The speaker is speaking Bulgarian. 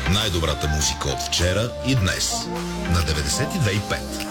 Най-добрата музика от вчера и днес на 92,5.